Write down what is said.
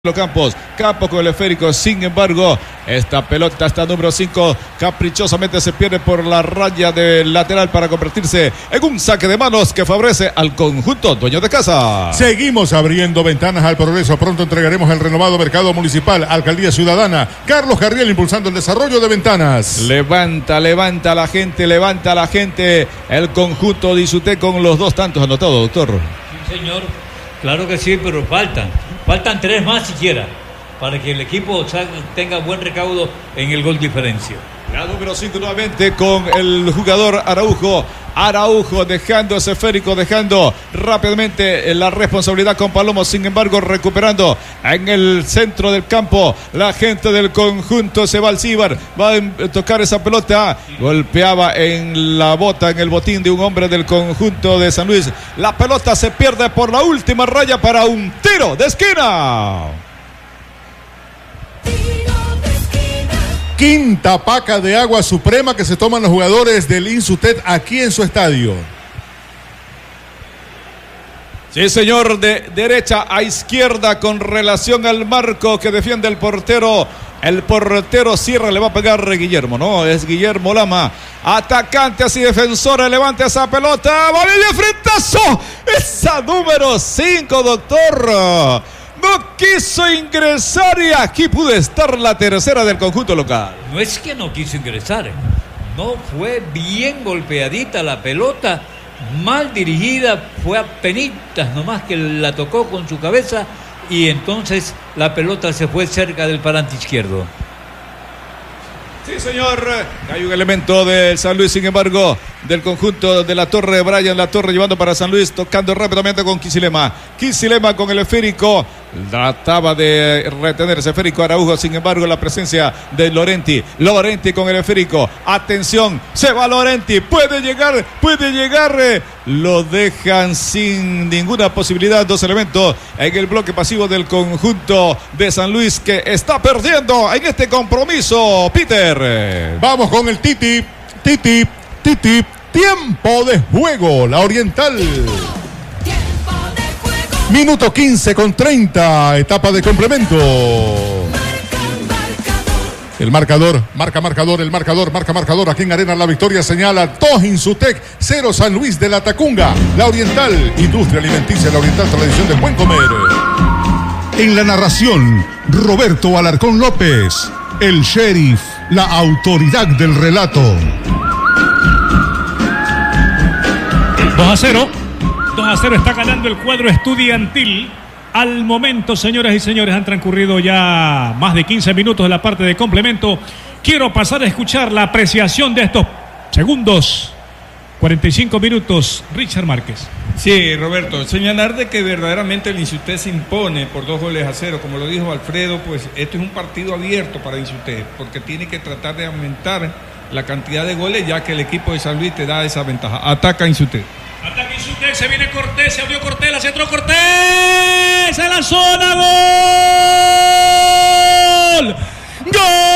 Campos con el esférico, sin embargo esta pelota está número 5, caprichosamente se pierde por la raya del lateral para convertirse en un saque de manos que favorece al conjunto dueño de casa. Seguimos abriendo ventanas al progreso, pronto entregaremos el renovado mercado municipal, Alcaldía Ciudadana, Carlos Carriel impulsando el desarrollo de ventanas. Levanta la gente, el conjunto de Izutec con los 2 tantos anotados, doctor. Sí, señor, claro que sí, pero faltan 3 más siquiera para que el equipo tenga buen recaudo en el gol diferencia. La número 5 nuevamente con el jugador Araujo dejando ese esférico, dejando rápidamente la responsabilidad con Palomo, sin embargo recuperando en el centro del campo la gente del conjunto Cebalcíbar, va a tocar esa pelota, golpeaba en la bota, en el botín de un hombre del conjunto de San Luis, la pelota se pierde por la última raya para un tiro de esquina. Quinta paca de agua suprema que se toman los jugadores del Insutec aquí en su estadio. Sí, señor, de derecha a izquierda con relación al marco que defiende el portero. El portero cierra, le va a pegar Guillermo, ¿no? Es Guillermo Lama. Atacante así defensora, levanta esa pelota. ¡Bolivia, frentazo! Esa número 5, doctor. No quiso ingresar y aquí pudo estar la tercera del conjunto local. No es que no quiso ingresar, no, fue bien golpeadita la pelota, mal dirigida, fue a penitas nomás que la tocó con su cabeza y entonces la pelota se fue cerca del parante izquierdo. Sí, señor, hay un elemento de San Luis, sin embargo, del conjunto de la Torre, Brian La Torre llevando para San Luis, tocando rápidamente con Kisilema con el esférico, trataba de retener ese esférico Araujo, sin embargo la presencia de Lorenti con el esférico, atención, se va Lorenti, puede llegar, lo dejan sin ninguna posibilidad, 2 elementos en el bloque pasivo del conjunto de San Luis que está perdiendo en este compromiso, Peter. Vamos con el Titi, tiempo de juego, la Oriental. Minuto 15 con 30, etapa de complemento. El marcador, marca marcador, aquí en Arena La Victoria señala 2 Insutec, 0 San Luis de la Tacunga. La Oriental, industria alimenticia, la Oriental, tradición del buen comer. En la narración, Roberto Alarcón López, el sheriff, la autoridad del relato. 2-0 está ganando el cuadro estudiantil. Al momento, señoras y señores, han transcurrido ya más de 15 minutos de la parte de complemento. Quiero pasar a escuchar la apreciación de estos segundos. 45 minutos, Richard Márquez. Sí, Roberto, señalar de que verdaderamente el Insutec se impone por 2-0, como lo dijo Alfredo, pues esto es un partido abierto para Insutec, porque tiene que tratar de aumentar la cantidad de goles, ya que el equipo de San Luis te da esa ventaja. Ataca Insutec. Ataca Insutec, se viene Cortés, se abrió Cortés, la centró Cortés, en la zona, ¡gol! ¡Gol!